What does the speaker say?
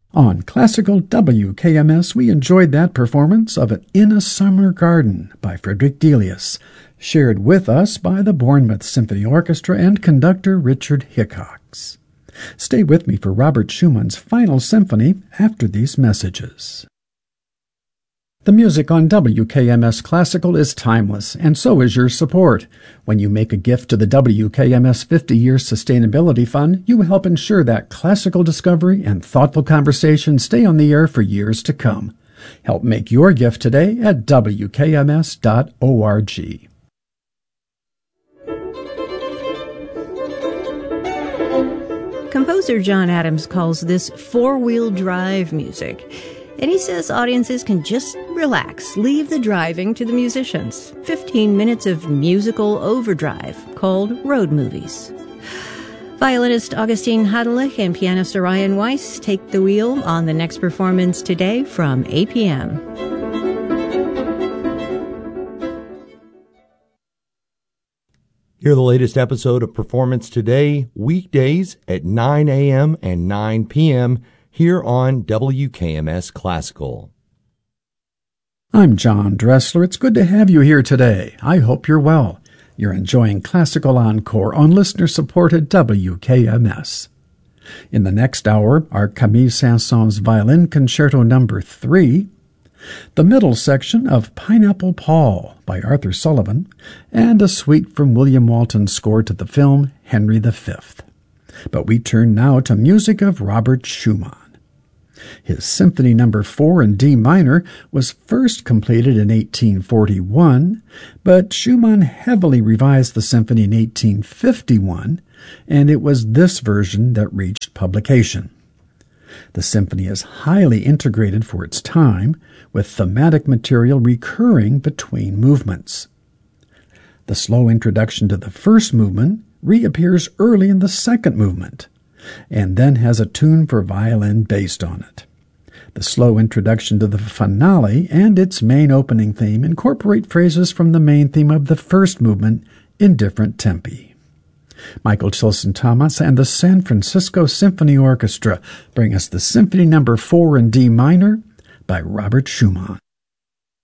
On Classical WKMS, we enjoyed that performance of In a Summer Garden by Frederick Delius, shared with us by the Bournemouth Symphony Orchestra and conductor Richard Hickox. Stay with me for Robert Schumann's final symphony after these messages. The music on WKMS Classical is timeless, and so is your support. When you make a gift to the WKMS 50-Year Sustainability Fund, you help ensure that classical discovery and thoughtful conversation stay on the air for years to come. Help make your gift today at WKMS.org. Composer John Adams calls this four-wheel drive music. And he says audiences can just relax, leave the driving to the musicians. 15 minutes of musical overdrive called road movies. Violinist Augustine Hadelich and pianist Orion Weiss take the wheel on the next performance today from 8 p.m. Hear the latest episode of Performance Today, weekdays at 9 a.m. and 9 p.m. here on WKMS Classical. I'm John Dressler. It's good to have you here today. I hope you're well. You're enjoying Classical Encore on listener-supported WKMS. In the next hour are Camille Saint-Saëns' Violin Concerto No. 3, the middle section of Pineapple Paul by Arthur Sullivan, and a suite from William Walton's score to the film Henry V. But we turn now to music of Robert Schumann. His Symphony No. 4 in D minor was first completed in 1841, but Schumann heavily revised the symphony in 1851, and it was this version that reached publication. The symphony is highly integrated for its time, with thematic material recurring between movements. The slow introduction to the first movement reappears early in the second movement, and then has a tune for violin based on it. The slow introduction to the finale and its main opening theme incorporate phrases from the main theme of the first movement in different tempi. Michael Chilson Thomas and the San Francisco Symphony Orchestra bring us the Symphony No. 4 in D minor by Robert Schumann.